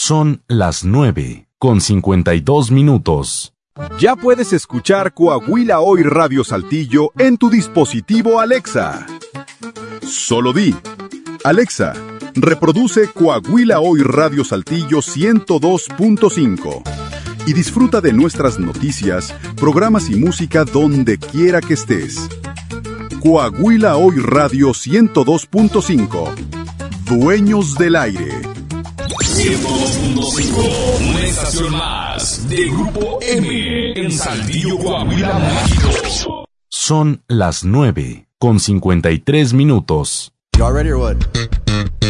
Son las 9:52. Ya puedes escuchar Coahuila Hoy Radio Saltillo en tu dispositivo Alexa. Solo di: Alexa, reproduce Coahuila Hoy Radio Saltillo 102.5 y disfruta de nuestras noticias, programas y música donde quiera que estés. Coahuila Hoy Radio 102.5. Dueños del aire. 102.5, una estación más de Grupo M en Saltillo, Coahuila, México. Son las 9:53. Y'all ready or what?